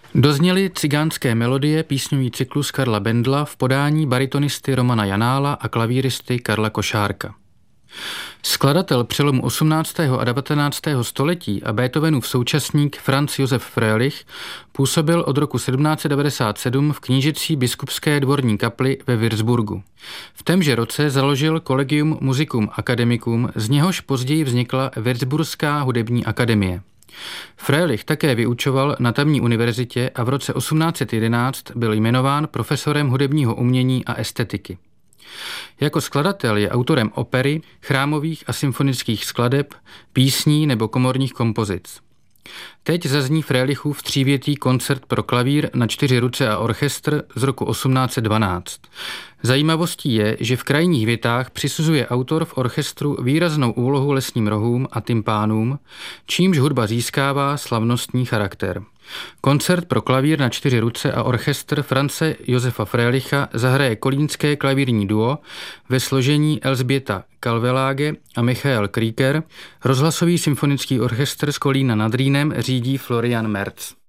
Dozněly cigánské melodie, písňový cyklus Karla Bendla v podání baritonisty Romana Janála a klavíristy Karla Košárka. Skladatel přelomu 18. a 19. století a Beethovenův současník Franz Josef Fröhlich působil od roku 1797 v knížecí biskupské dvorní kapli ve Würzburgu. V témže roce založil Collegium Musicum Academicum, z něhož později vznikla Würzburská hudební akademie. Fröhlich také vyučoval na tamní univerzitě a v roce 1811 byl jmenován profesorem hudebního umění a estetiky. Jako skladatel je autorem opery, chrámových a symfonických skladeb, písní nebo komorních kompozic. Teď zazní Fröhlichův třívětý koncert pro klavír na 4 ruce a orchestr z roku 1812. Zajímavostí je, že v krajních větách přisuzuje autor v orchestru výraznou úlohu lesním rohům a tympánům, čímž hudba získává slavnostní charakter. Koncert pro klavír na 4 ruce a orchestr Franze Josefa Fröhlicha zahraje kolínské klavírní duo ve složení Elžběta Kalvelage a Michael Krieger. Rozhlasový symfonický orchestr z Kolína nad Rýnem řídí Florian Merz.